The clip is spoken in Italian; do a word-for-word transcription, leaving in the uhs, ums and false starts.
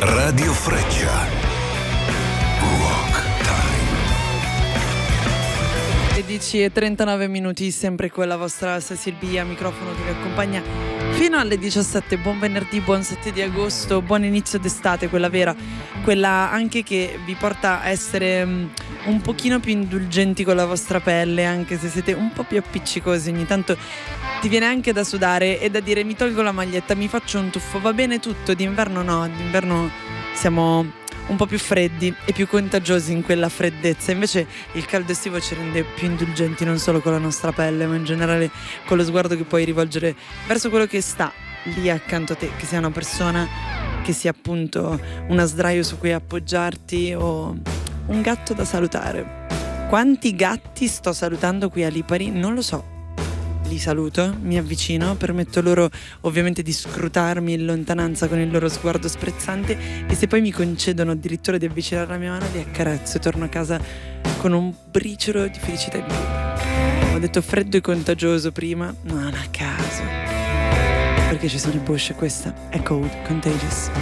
Radio Freccia. Rock Time. sedici e trentanove minuti, sempre con la vostra Cecil B a microfono che vi accompagna fino alle diciassette. Buon venerdì, buon sette di agosto, buon inizio d'estate, quella vera, quella anche che vi porta a essere um, un pochino più indulgenti con la vostra pelle, anche se siete un po' più appiccicosi. Ogni tanto ti viene anche da sudare e da dire: mi tolgo la maglietta, mi faccio un tuffo, va bene tutto. D'inverno no, d'inverno siamo un po' più freddi e più contagiosi in quella freddezza. Invece il caldo estivo ci rende più indulgenti, non solo con la nostra pelle, ma in generale con lo sguardo che puoi rivolgere verso quello che sta lì accanto a te, che sia una persona, che sia appunto una sdraio su cui appoggiarti o un gatto da salutare. Quanti gatti sto salutando qui a Lipari? Non lo so. Li saluto, mi avvicino, permetto loro ovviamente di scrutarmi in lontananza con il loro sguardo sprezzante, e se poi mi concedono addirittura di avvicinare la mia mano, li accarezzo e torno a casa con un briciolo di felicità in più. Ho detto freddo e contagioso prima, non a caso, perché ci sono i Bush e questa è Cold Contagious.